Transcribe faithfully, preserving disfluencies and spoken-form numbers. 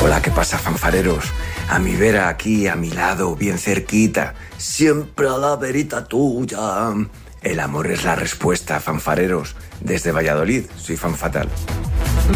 Hola, ¿qué pasa, fanfareros? A mi vera aquí, a mi lado, bien cerquita, siempre a la verita tuya. El amor es la respuesta, fanfareros. Desde Valladolid, soy fan fatal.